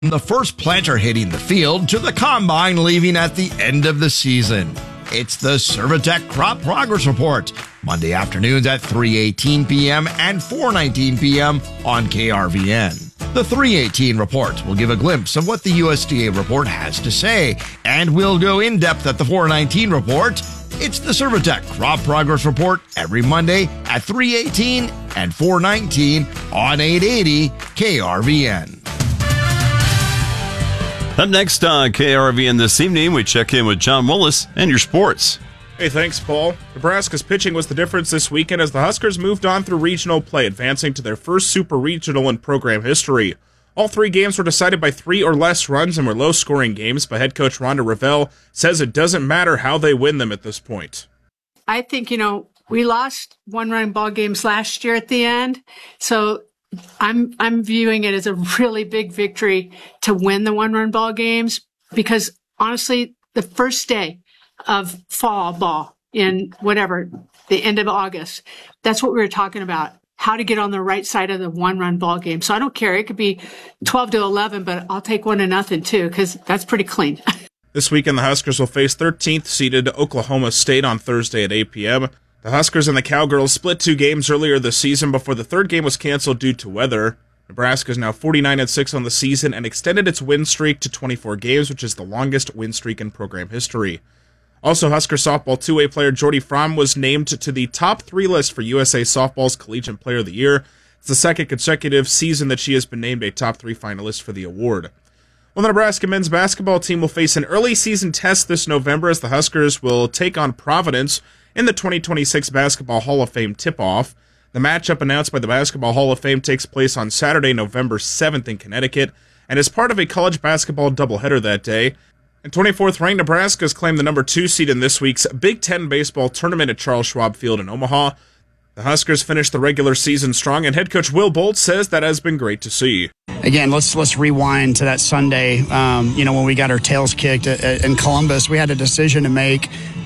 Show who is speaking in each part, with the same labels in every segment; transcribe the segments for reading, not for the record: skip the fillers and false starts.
Speaker 1: the first planter hitting the field to the combine leaving at the end of the season. It's the Servitech Crop Progress Report, Monday afternoons at 3:18 p.m. and 4:19 p.m. on KRVN. The 3:18 report will give a glimpse of what the USDA report has to say, and we'll go in depth at the 4:19 report. It's the Servitech Crop Progress Report every Monday at 3:18 and 4:19 on 880 KRVN.
Speaker 2: Up next on KRVN this evening, we check in with John Willis and your sports.
Speaker 3: Hey, thanks, Paul. Nebraska's pitching was the difference this weekend as the Huskers moved on through regional play, advancing to their first super regional in program history. All three games were decided by 3 or less runs and were low-scoring games, but head coach Rhonda Revelle says it doesn't matter how they win them at this point.
Speaker 4: I think, we lost one-run ball games last year at the end, so I'm viewing it as a really big victory to win the one-run ball games because, honestly, the first day of fall ball in the end of August, that's what we were talking about. How to get on the right side of the one-run ball game. So I don't care. It could be 12-11, but I'll take 1-0 too, because that's pretty clean.
Speaker 3: This weekend, the Huskers will face 13th seeded Oklahoma State on Thursday at 8 p.m. The Huskers and the Cowgirls split 2 games earlier this season before the third game was canceled due to weather. Nebraska is now 49-6 on the season and extended its win streak to 24 games, which is the longest win streak in program history. Also, Husker softball 2A player Jordy Fromm was named to the top 3 list for USA Softball's Collegiate Player of the Year. It's the second consecutive season that she has been named a top 3 finalist for the award. Well, the Nebraska men's basketball team will face an early season test this November as the Huskers will take on Providence in the 2026 Basketball Hall of Fame tip-off. The matchup announced by the Basketball Hall of Fame takes place on Saturday, November 7th in Connecticut, and is part of a college basketball doubleheader that day. And 24th-ranked Nebraska has claimed the number 2 seed in this week's Big Ten baseball tournament at Charles Schwab Field in Omaha. The Huskers finished the regular season strong, and head coach Will Bolt says that has been great to see.
Speaker 5: Again, let's rewind to that Sunday, when we got our tails kicked in Columbus. We had a decision to make,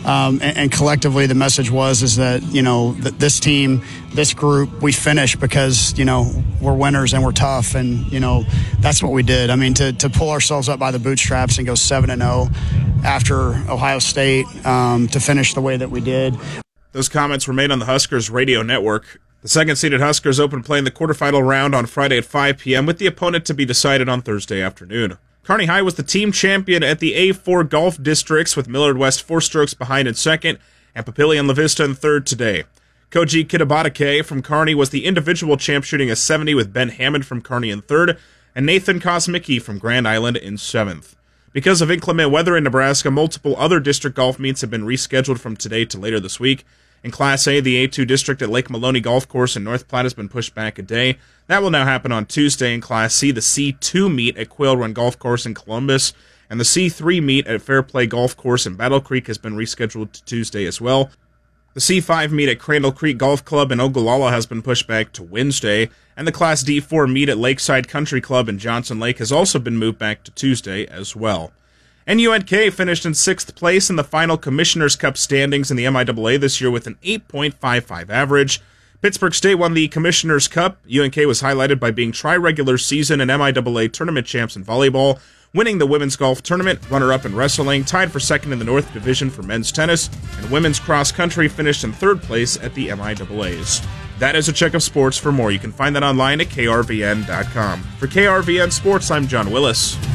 Speaker 5: and collectively the message is that, that this team, this group, we finished because, we're winners and we're tough, and, that's what we did. I mean, to pull ourselves up by the bootstraps and go 7-0 after Ohio State, to finish the way that we did.
Speaker 3: Those comments were made on the Huskers radio network. The second-seeded Huskers open play in the quarterfinal round on Friday at 5 p.m. with the opponent to be decided on Thursday afternoon. Kearney High was the team champion at the A4 Golf Districts with Millard West 4 strokes behind in second and Papillion La Vista in third today. Koji Kitabatake from Kearney was the individual champ shooting a 70 with Ben Hammond from Kearney in third and Nathan Kosmicki from Grand Island in seventh. Because of inclement weather in Nebraska, multiple other district golf meets have been rescheduled from today to later this week. In Class A, the A2 district at Lake Maloney Golf Course in North Platte has been pushed back a day. That will now happen on Tuesday. In Class C, the C2 meet at Quail Run Golf Course in Columbus, and the C3 meet at Fairplay Golf Course in Battle Creek has been rescheduled to Tuesday as well. The C5 meet at Crandall Creek Golf Club in Ogallala has been pushed back to Wednesday, and the Class D4 meet at Lakeside Country Club in Johnson Lake has also been moved back to Tuesday as well. NUNK finished in 6th place in the final Commissioner's Cup standings in the MIAA this year with an 8.55 average. Pittsburgh State won the Commissioner's Cup. UNK was highlighted by being tri-regular season and MIAA tournament champs in volleyball, winning the women's golf tournament, runner-up in wrestling, tied for second in the North Division for men's tennis, and women's cross country finished in 3rd place at the MIAAs. That is a check of sports. For more, you can find that online at krvn.com. For KRVN Sports, I'm John Willis.